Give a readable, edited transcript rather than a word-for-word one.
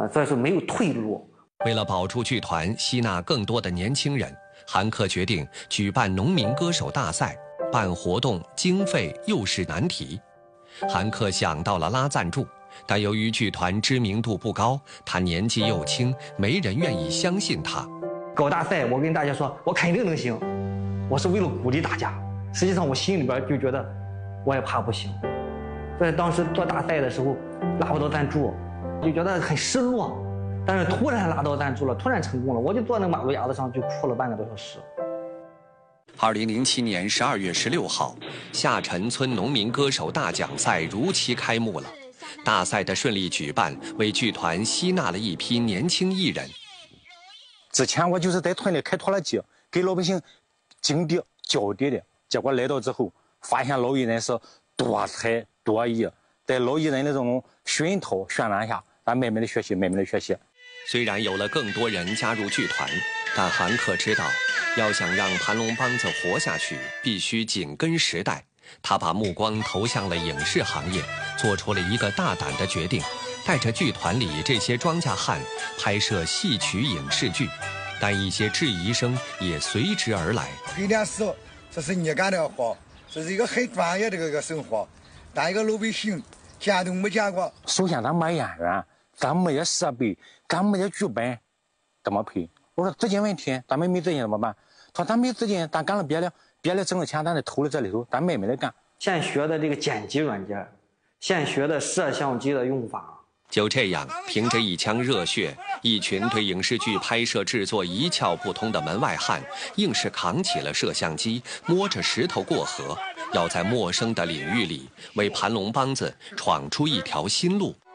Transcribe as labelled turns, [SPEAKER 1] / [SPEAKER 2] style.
[SPEAKER 1] 所以说没有退路。
[SPEAKER 2] 为了保住剧团，吸纳更多的年轻人，韩克决定举办农民歌手大赛。办活动经费又是难题，韩克想到了拉赞助，但由于剧团知名度不高，他年纪又轻，没人愿意相信他。
[SPEAKER 1] 搞大赛，我跟大家说，我肯定能行，我是为了鼓励大家。实际上我心里边就觉得，我也怕不行。所以当时做大赛的时候，拉不到赞助，就觉得很失落。但是突然拉到赞助了，突然成功了，我就坐那马路牙子上就哭了半个多小时。
[SPEAKER 2] 2007年12月16号，下沉村农民歌手大奖赛如期开幕了。大赛的顺利举办，为剧团吸纳了一批年轻艺人。
[SPEAKER 3] 之前我就是在村里开拖拉机，给老百姓经地浇地的，结果来到之后，发现老艺人是多才多艺，在老艺人的这种熏陶渲染下，咱慢慢的学习，慢慢的学习。
[SPEAKER 2] 虽然有了更多人加入剧团，但韩克知道，要想让盘龙帮子活下去，必须紧跟时代。他把目光投向了影视行业，做出了一个大胆的决定，带着剧团里这些庄稼汉拍摄戏曲影视剧。但一些质疑声也随之而来。
[SPEAKER 4] 黑点是，这是你干的活，这是一个很专业的一个生活，但一个老百姓见都没见过。
[SPEAKER 3] 首先咱没演员，咱没些设备，咱没些剧本，怎么配？我说资金问题，咱们没资金怎么办？他说咱没资金，咱干了别的挣的钱，咱得投了这里头，咱慢慢的干。
[SPEAKER 1] 现学的这个剪辑软件，现学的摄像机的用法。
[SPEAKER 2] 就这样，凭着一腔热血，一群对影视剧拍摄制作一窍不通的门外汉，硬是扛起了摄像机，摸着石头过河，要在陌生的领域里为盘龙帮子闯出一条新路。